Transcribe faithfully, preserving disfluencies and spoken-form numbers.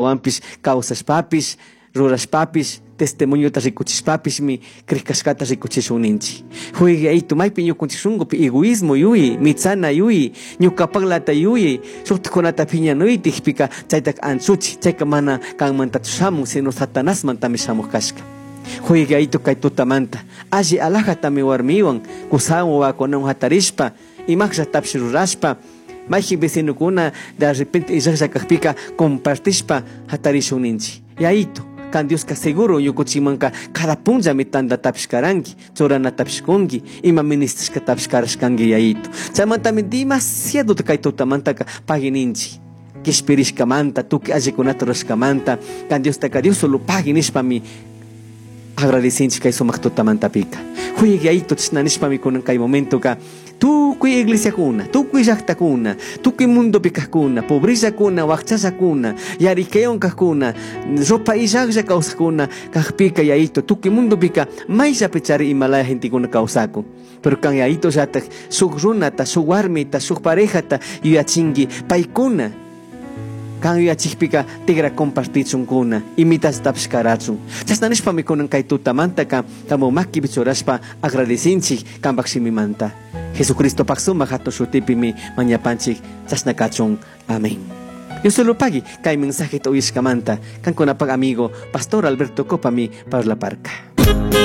wampis kawsashpapis rurashpapis testimonio rikuchishpapis mi krikashkata rikuchishunninchik juegue aytu maypi ñukunchik egoísmo yuyi mitsana yuyi ñukapaklata yuyi suktikunata piñanuytikpika chaytak anchuchi chayka mana kanmantachu shamun sino satanasmantami shamuq kashka juegue aytu kay tutamanta alli alajatami warmiwan kusawan wawakunawan hatarishpa imakshatapis rurashpa mayjin vecinokuna de repente illaqllakajpika compartishpa hatarishunninchik yaytu kan Dios ka seguro yukuchimanka cada punllami tandatapish karanki churanatapish kunki ima ministrishkatapish karashkanki yayito chaymantami demasiado kay tutamantaka pagininchik kishpirishkamanta tukuy allikunata rurashkamanta kan Dios taka Dios solo pagui nishpami agradecinchik kay sumaq tutamantapika juegue yayito chishnanishpami kunan kay momentoka tukuy iglesiakuna, tukuy llaqtakuna, tukuy mundopi kaqkuna, pobrezakuna, waqchasakuna, yarikeyon kaqkuna, ropa illaqlla kawsaqkuna kaqpika yayito, tukuy mundopika mayllapi chari imalaya gentikuna kawsakun. Pero kan yayito llatak suq runata, suq warmita, suq parejata yuyachinki paykuna kan yuyachikpika tigra compartichunkuna imitasitapish karachun. Chasnanishpami kunan kay tutamantaka kamo makipi churashpa agradecinchik kanpak simimanta. Jesucristo paksuma hato shutipimi mañapanchik chasnakachun. Amén. Yo solo pagi kay mensaje to ishkamanta kan kunapag amigo Pastor Alberto Copami Parla Parca.